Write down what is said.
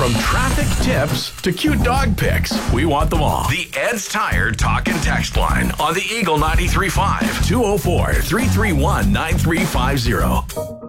From traffic tips to cute dog pics, we want them all. The Ed's Tire Talk and Text line on the Eagle 93.5 204-331-9350.